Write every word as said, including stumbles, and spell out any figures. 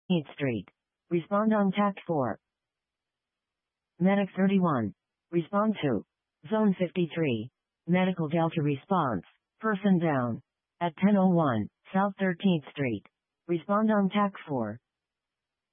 Street. Respond on T A C four. Medic thirty-one. Respond to Zone fifty-three. Medical Delta response. Person down. At ten oh one, South thirteenth Street. Respond on T A C four.